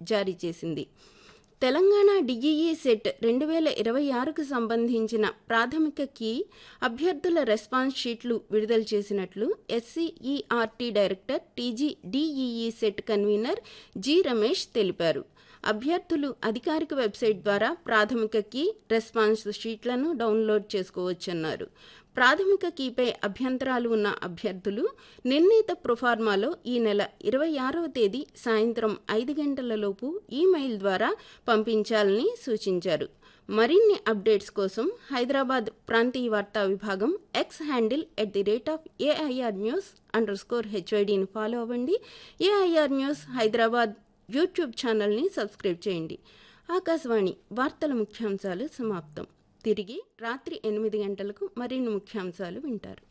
జారీ చేసింది. Telangana DEE set 2026కు సంబంధించిన ప్రాథమిక కీ అభ్యర్థుల రెస్పాన్స్ షీట్లు విడుదల చేసినట్లు SCERT director TG DEE set convener G Ramesh తెలిపారు. అభ్యర్థులు అధికారిక వెబ్సైట్ ద్వారా ప్రాథమిక కీ రెస్పాన్స్ షీట్లను డౌన్లోడ్ చేసుకోవచ్చన్నారు. ప్రాథమిక కీపై అభ్యంతరాలు ఉన్న అభ్యర్థులు నిర్ణీత ప్రొఫార్మాలో ఈ నెల 26వ తేదీ సాయంత్రం 5 గంటలలోపు ఈమెయిల్ ద్వారా పంపించాలని సూచించారు. మరిన్ని అప్డేట్స్ కోసం హైదరాబాద్ ప్రాంతీయ వార్తా విభాగం ఎక్స్ హ్యాండిల్ @AIRnews_HYDని ఫాలో అవ్వండి. ఏఐఆర్ న్యూస్ హైదరాబాద్ యూట్యూబ్ ఛానల్ని సబ్స్క్రైబ్ చేయండి. ఆకాశవాణి వార్తల ముఖ్యాంశాలు సమాప్తం. తిరిగి రాత్రి 8 గంటలకు మరిన్ని ముఖ్యాంశాలు వింటారు.